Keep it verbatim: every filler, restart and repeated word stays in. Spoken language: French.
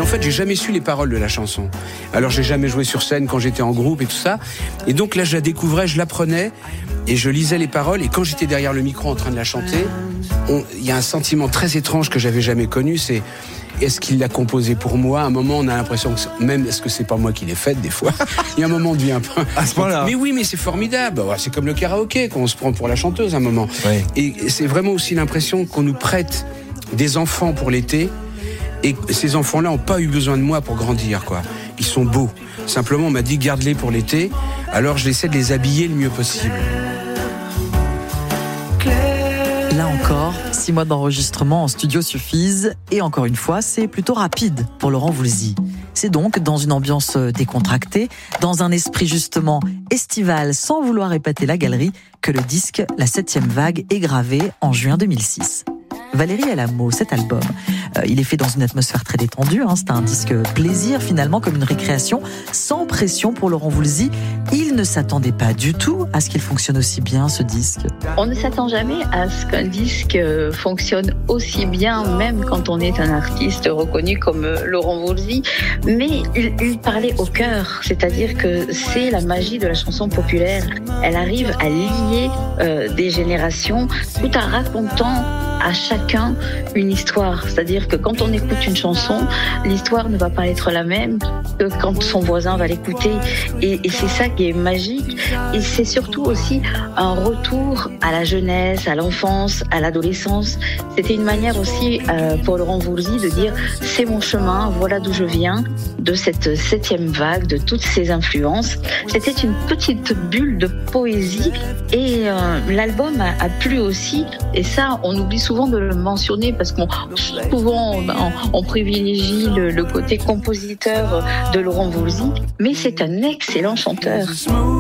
fait, j'ai jamais su les paroles de la chanson. Alors, j'ai jamais joué sur scène quand j'étais en groupe et tout ça. Et donc là, je la découvrais, je l'apprenais et je lisais les paroles. Et quand j'étais derrière le micro en train de la chanter, il y a un sentiment très étrange que j'avais jamais connu, c'est est-ce qu'il l'a composé pour moi? À un moment, on a l'impression que même est-ce que c'est pas moi qui l'ai faite des fois? Il y a un moment, on devient un peu à ce point-là. Mais oui, mais c'est formidable. C'est comme le karaoké, qu'on se prend pour la chanteuse à un moment. Oui. Et c'est vraiment aussi l'impression qu'on nous prête des enfants pour l'été. Et ces enfants-là n'ont pas eu besoin de moi pour grandir, quoi. Ils sont beaux. Simplement, on m'a dit garde-les pour l'été. Alors, je essaie de les habiller le mieux possible. Là encore, six mois d'enregistrement en studio suffisent. Et encore une fois, c'est plutôt rapide pour Laurent Voulzy. C'est donc dans une ambiance décontractée, dans un esprit justement estival, sans vouloir épater la galerie, que le disque La Septième Vague est gravé en juin deux mille six. Valérie Alamo, cet album, euh, il est fait dans une atmosphère très détendue, hein, c'est un disque plaisir finalement, comme une récréation, sans pression pour Laurent Voulzy. Il ne s'attendait pas du tout à ce qu'il fonctionne aussi bien, ce disque. On ne s'attend jamais à ce qu'un disque fonctionne aussi bien, même quand on est un artiste reconnu comme Laurent Voulzy, mais il, il parlait au cœur, c'est-à-dire que c'est la magie de la chanson populaire. Elle arrive à lier euh, des générations tout en racontant à chacun une histoire. C'est-à-dire que quand on écoute une chanson, l'histoire ne va pas être la même que quand son voisin va l'écouter. Et, et c'est ça qui est magique. Et c'est surtout aussi un retour à la jeunesse, à l'enfance, à l'adolescence. C'était une manière aussi euh, pour Laurent Voulzy de dire c'est mon chemin, voilà d'où je viens, de cette septième vague, de toutes ces influences. C'était une petite bulle de poésie et euh, l'album a, a plu aussi. Et ça, on oublie souvent souvent de le mentionner parce qu'on souvent on, on privilégie le, le côté compositeur de Laurent Voulzy, mais c'est un excellent chanteur.